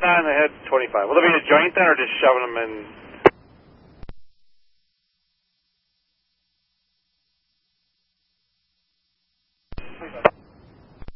9 in the head, 25. Will there be a joint then, or just shoving them in